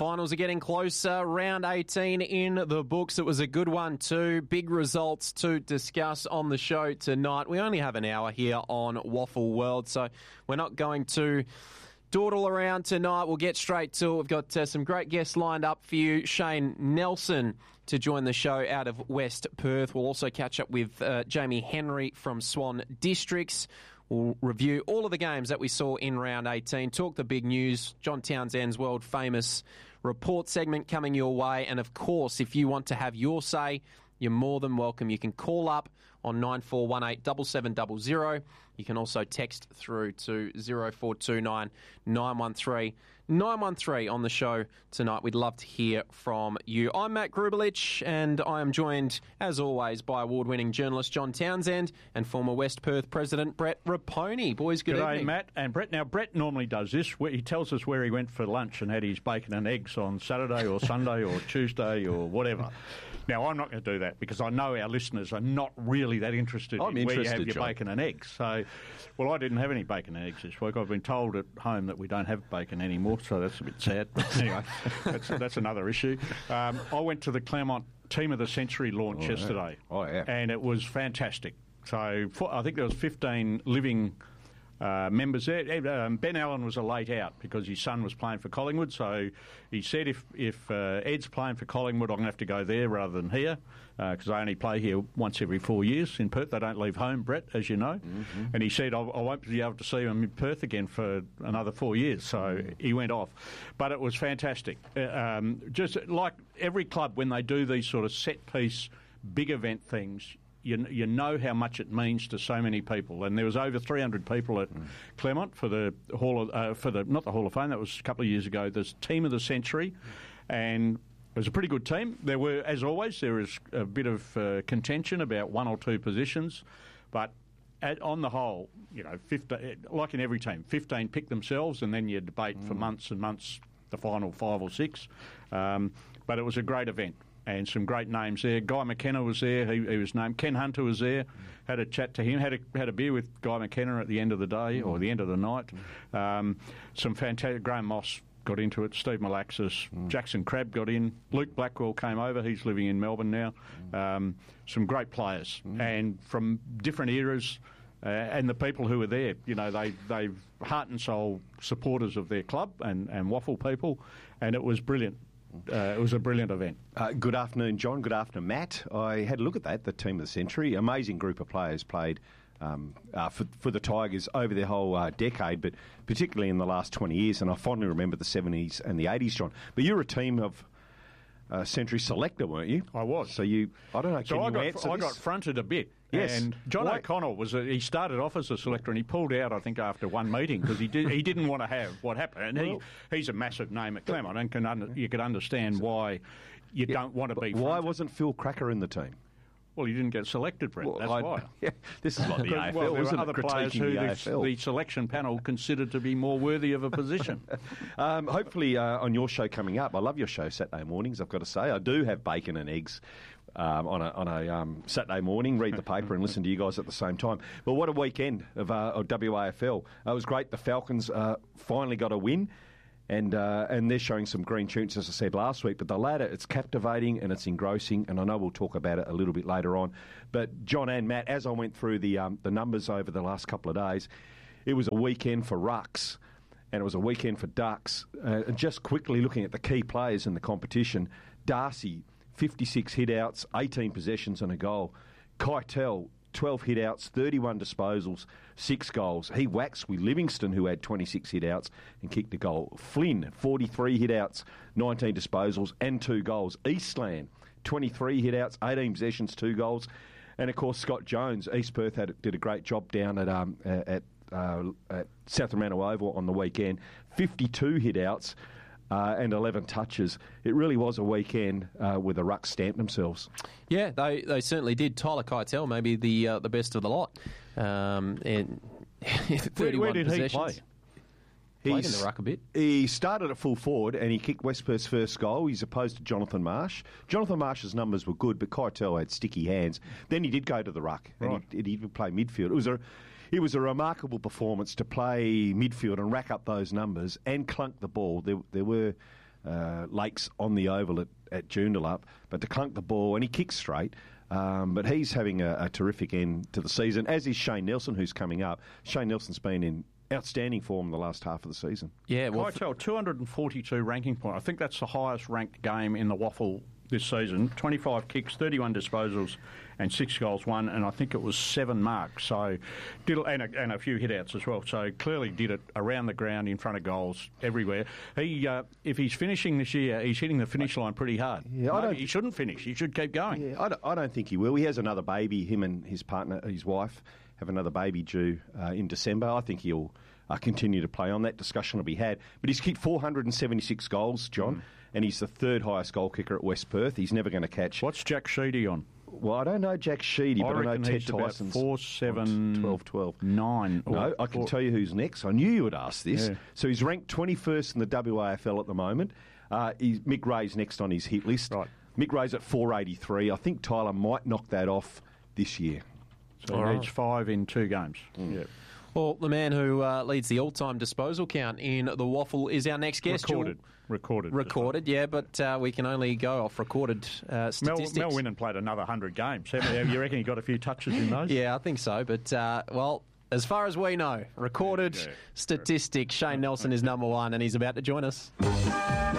finals are getting closer. Round 18 in the books. It was a good one too. Big results to discuss on the show tonight. We only have an hour here on Waffle World, so we're not going to dawdle around tonight. We'll get straight to it. We've got some great guests lined up for you. Shane Nelson to join the show out of West Perth. We'll also catch up with Jamie Henry from Swan Districts. We'll review all of the games that we saw in round 18, talk the big news, John Townsend's world famous report segment coming your way. And of course, if you want to have your say, you're more than welcome. You can call up on 9418 7700. You can also text through to 0429 913 913 on the show tonight. We'd love to hear from you. I'm Matt Grubelich, and I am joined, as always, by award-winning journalist John Townsend and former West Perth President Brett Raponi. Boys, good evening. G'day, Matt and Brett. Now, Brett normally does this. He tells us where he went for lunch and had his bacon and eggs on Saturday or Sunday or Tuesday or whatever. Now, I'm not going to do that because I know our listeners are not really that interested in where you have your bacon and eggs. So, well, I didn't have any bacon and eggs this week. I've been told at home that we don't have bacon anymore, so that's a bit sad. But anyway, that's another issue. I went to the Claremont Team of the Century launch yesterday. Yeah. And it was fantastic. So I think there was 15 living members there. Ben Allen was a late out because his son was playing for Collingwood, so he said if Ed's playing for Collingwood, I'm going to have to go there rather than here because I only play here once every 4 years in Perth. They don't leave home, Brett, as you know. Mm-hmm. And he said, I won't be able to see him in Perth again for another 4 years, so he went off. But it was fantastic. Just like every club, when they do these sort of set-piece, big event things, you know how much it means to so many people, and there was over 300 people at Claremont for the not the Hall of Fame. That was a couple of years ago. This Team of the Century, and it was a pretty good team. There were, as always, there is a bit of contention about one or two positions, but on the whole, 15, like in every team, 15 pick themselves, and then you debate for months and months the final 5 or 6. But it was a great event. And some great names there. Guy McKenna was there. He was named. Ken Hunter was there. Had a chat to him. Had a beer with Guy McKenna at the end of the day or the end of the night. Some fantastic. Graham Moss got into it. Steve Malaxis, Jackson Crabb got in. Luke Blackwell came over. He's living in Melbourne now. Some great players and from different eras. And the people who were there, they've heart and soul supporters of their club and waffle people, and it was brilliant. It was a brilliant event. Good afternoon, John. Good afternoon, Matt. I had a look at that, the Team of the Century. Amazing group of players played for the Tigers over their whole decade, but particularly in the last 20 years. And I fondly remember the 70s and the 80s, John. But you're a team of Century selector, weren't you? I was. So I don't know, I got fronted a bit. Yes. And John O'Connell he started off as a selector and he pulled out, I think, after one meeting because he didn't want to have what happened. And he's a massive name at Claremont and you could understand why you don't want to be fronted. Why wasn't Phil Cracker in the team? Well, he didn't get selected, Brett. That's why. Yeah, this is like the AFL. Well, there were other players who the selection panel considered to be more worthy of a position. Hopefully on your show coming up, I love your show Saturday mornings, I've got to say. I do have bacon and eggs on a Saturday morning, read the paper and listen to you guys at the same time. But what a weekend of WAFL. It was great. The Falcons finally got a win. And they're showing some green shoots, as I said last week. But the ladder, it's captivating and it's engrossing. And I know we'll talk about it a little bit later on. But John and Matt, as I went through the numbers over the last couple of days, it was a weekend for rucks and it was a weekend for ducks. And just quickly looking at the key players in the competition, Darcy, 56 hit-outs, 18 possessions and a goal. Keitel, 12 hit-outs, 31 disposals, 6 goals. He waxed with Livingston, who had 26 hit-outs and kicked a goal. Flynn, 43 hit-outs, 19 disposals and 2 goals. Eastland, 23 hit-outs, 18 possessions, 2 goals. And, of course, Scott Jones, East Perth did a great job down at South Fremantle Oval on the weekend. 52 hit-outs. And 11 touches. It really was a weekend where the Rucks stamped themselves. Yeah, they certainly did. Tyler Keitel, maybe the best of the lot. And 31 where did possessions. he play? Played in the ruck a bit. He started at full forward and he kicked West Perth's first goal. He's opposed to Jonathan Marsh. Jonathan Marsh's numbers were good, but Keitel had sticky hands. Then he did go to the ruck and he did play midfield. It was a remarkable performance to play midfield and rack up those numbers and clunk the ball. There were Lakes on the oval at Joondalup, but to clunk the ball, and he kicks straight. But he's having a terrific end to the season, as is Shane Nelson, who's coming up. Shane Nelson's been in outstanding form the last half of the season. Yeah, well, Keitel, 242 ranking point. I think that's the highest ranked game in the Waffle this season. 25 kicks, 31 disposals, and 6 goals won, and I think it was 7 marks. So, and a few hit-outs as well. So clearly did it around the ground, in front of goals, everywhere. He, if he's finishing this year, he's hitting the finish line pretty hard. Yeah, he shouldn't finish. He should keep going. Yeah, I don't think he will. He has another baby. Him and his partner, his wife, have another baby due in December. I think he'll continue to play on. That discussion will be had. But he's kicked 476 goals, John, and he's the 3rd highest goal kicker at West Perth. He's never going to catch. What's Jack Sheedy on? Well, I don't know Jack Sheedy, but I know Ted Tyson's 4, 7, 12. 9. No, I can tell you who's next. I knew you would ask this. Yeah. So he's ranked 21st in the WAFL at the moment. Mick Ray's next on his hit list. Right. Mick Ray's at 483. I think Tyler might knock that off this year. So he needs 5 in 2 games. Yeah. Well, the man who leads the all-time disposal count in the Waffle is our next guest. Recorded, yeah, but we can only go off recorded statistics. Mel Winnan played another 100 games. You reckon he got a few touches in those? Yeah, I think so. But, well, as far as we know, recorded statistics, Shane Nelson is number 1, and he's about to join us.